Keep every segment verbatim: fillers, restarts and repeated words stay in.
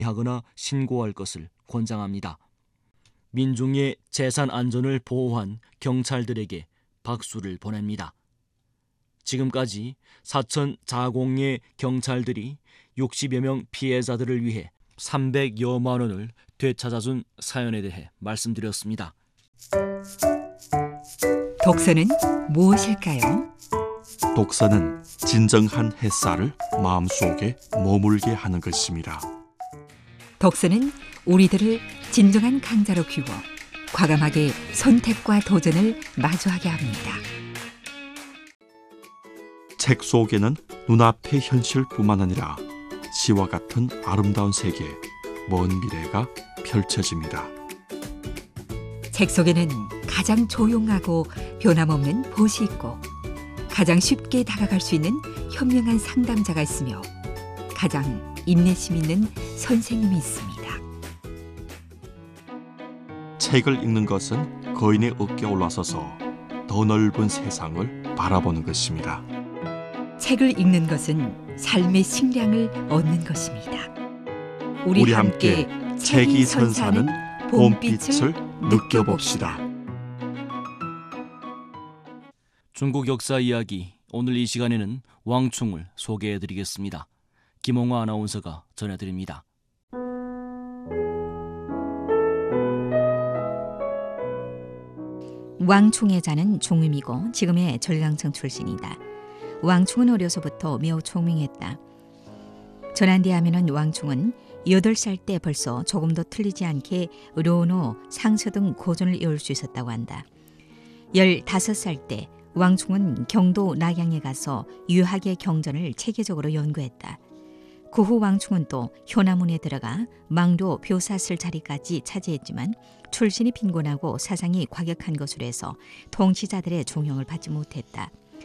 하거나 신고할 것을 권장합니다. 민중의 재산 안전을 보호한 경찰들에게 박수를 보냅니다. 지금까지 사천 자공의 경찰들이 육십여 명 피해자들을 위해 삼백여만 원을 되찾아준 사연에 대해 말씀드렸습니다. 독서는 무엇일까요? 독서는 진정한 햇살을 마음속에 머물게 하는 것입니다. 독서는 우리들을 진정한 강자로 키워 과감하게 선택과 도전을 마주하게 합니다. 책 속에는 눈앞의 현실뿐만 아니라 시와 같은 아름다운 세계, 먼 미래가 펼쳐집니다. 책 속에는 가장 조용하고 변함없는 보시 있고 가장 쉽게 다가갈 수 있는 현명한 상담자가 있으며 가장 인내심 있는 선생님이 있습니다. 책을 읽는 것은 거인의 어깨에 올라서서 더 넓은 세상을 바라보는 것입니다. 책을 읽는 것은 삶의 식량을 얻는 것입니다. 우리, 우리 함께 함께 책이 선사하는 봄빛을 느껴봅시다. 중국 역사 이야기, 오늘 이 시간에는 왕충을 소개해드리겠습니다. 김홍화 아나운서가 전해드립니다. 왕충의 자는 종임이고 지금의 절강청 출신이다. 왕충은 어려서부터 매우 총명했다. 전한대에 하면은 왕충은 여덟 살 때 벌써 조금도 틀리지 않게 론호, 상서 등 고전을 외울 수 있었다고 한다. 열다섯 살 때 왕충은 경도 낙양에 가서 유학의 경전을 체계적으로 연구했다. 그 후 왕충은 또 효나문에 들어가 망로 묘사 쓸 자리까지 차지했지만 출신이 빈곤하고 사상이 과격한 것으로 해서 통치자들의 종용을 받지 못했다.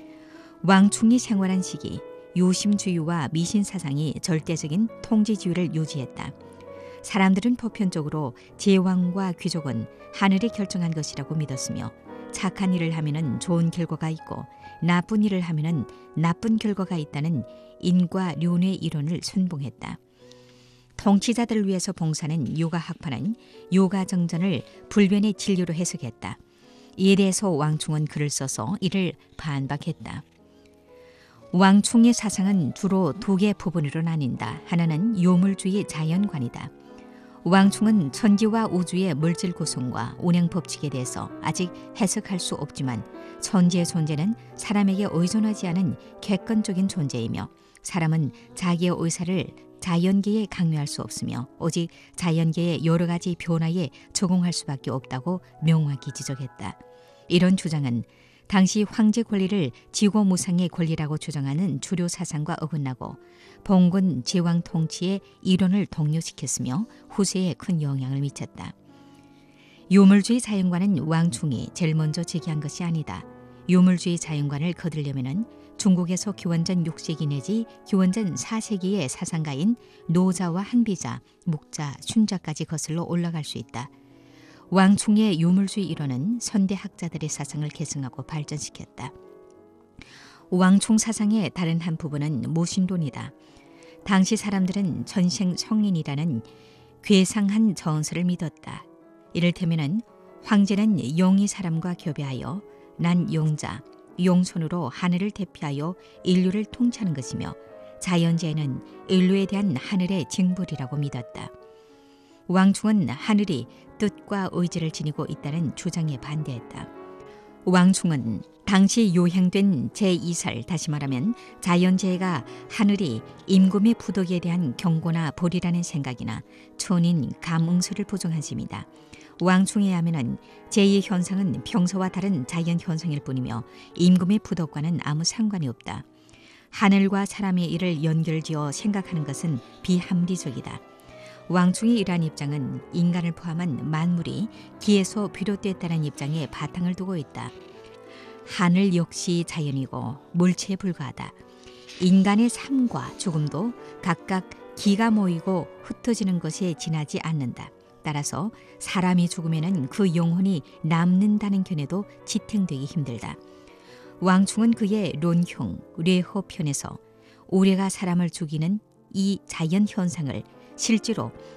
왕충이 생활한 시기 유심주의와 미신사상이 절대적인 통치지위를 유지했다. 사람들은 보편적으로 제왕과 귀족은 하늘이 결정한 것이라고 믿었으며 착한 일을 하면은 좋은 결과가 있고 나쁜 일을 하면은 나쁜 결과가 있다는 인과 륜의 이론을 순봉했다. 통치자들을 위해서 봉사는 요가학파는 요가정전을 불변의 진리로 해석했다. 이에 대해서 왕충은 글을 써서 이를 반박했다. 왕충의 사상은 주로 두 개 부분으로 나뉜다. 하나는 요물주의 자연관이다. 왕충은 천지와 우주의 물질 구성과 운행 법칙에 대해서 아직 해석할 수 없지만 천지의 존재는 사람에게 의존하지 않은 객관적인 존재이며 사람은 자기의 의사를 자연계에 강요할 수 없으며 오직 자연계의 여러 가지 변화에 적응할 수밖에 없다고 명확히 지적했다. 이런 주장은 당시 황제 권리를 지고무상의 권리라고 주장하는 주류 사상과 어긋나고 봉건 제왕 통치의 이론을 동료시켰으며 후세에 큰 영향을 미쳤다. 요물주의 자연관은 왕충이 제일 먼저 제기한 것이 아니다. 요물주의 자연관을 거두려면 중국에서 기원전 육 세기 내지 기원전 사 세기의 사상가인 노자와 한비자, 묵자, 순자까지 거슬러 올라갈 수 있다. 왕충의 요물주의 이론은 선대 학자들의 사상을 계승하고 발전시켰다. 왕충 사상의 다른 한 부분은 모신론이다. 당시 사람들은 전생 성인이라는 괴상한 전설을 믿었다. 이를테면 황제는 용이 사람과 교배하여 난 용자, 용손으로 하늘을 대표하여 인류를 통치하는 것이며 자연재해는 인류에 대한 하늘의 징벌이라고 믿었다. 왕충은 하늘이 뜻과 의지를 지니고 있다는 주장에 반대했다. 왕충은 당시 요행된 제이 살, 다시 말하면 자연재해가 하늘이 임금의 부덕에 대한 경고나 벌이라는 생각이나 천인 감응설을 부정한 셈이다. 왕충에 하면은 제이 현상은 평소와 다른 자연 현상일 뿐이며 임금의 부덕과는 아무 상관이 없다. 하늘과 사람의 일을 연결지어 생각하는 것은 비합리적이다. 왕충의 이러한 입장은 인간을 포함한 만물이 기에서 비롯됐다는 입장에 바탕을 두고 있다. 하늘 역시 자연이고 물체에 불과하다. 인간의 삶과 죽음도 각각 기가 모이고 흩어지는 것에 지나지 않는다. 따라서 사람이 죽으면 그 영혼이 남는다는 견해도 지탱되기 힘들다. 왕충은 그의 론형, 뇌허편에서 우레가 사람을 죽이는 이 자연 현상을 실제로